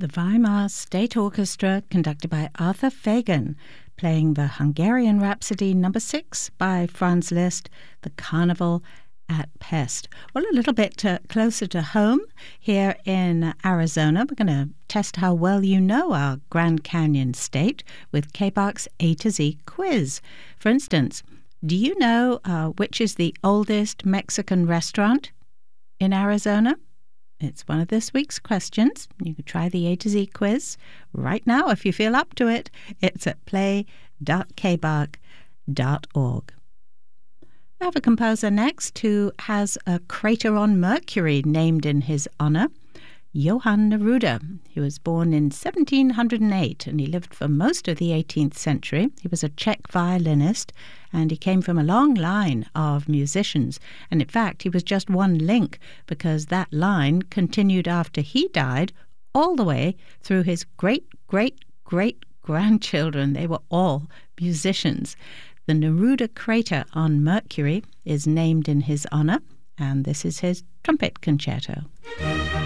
The Weimar State Orchestra, conducted by Arthur Fagan, playing the Hungarian Rhapsody No. 6 by Franz Liszt, the Carnival at Pest. Well, a little bit closer to home here in Arizona, we're going to test how well you know our Grand Canyon state with KBARC's A to Z quiz. For instance, do you know which is the oldest Mexican restaurant in Arizona? It's one of this week's questions. You can try the A to Z quiz right now if you feel up to it. It's at play.kbarc.org. I have a composer next who has a crater on Mercury named in his honor, Johann Neruda. He was born in 1708 and he lived for most of the 18th century. He was a Czech violinist and he came from a long line of musicians. And in fact, he was just one link because that line continued after he died all the way through his great-great-great-grandchildren. They were all musicians. The Neruda crater on Mercury is named in his honor, and this is his trumpet concerto.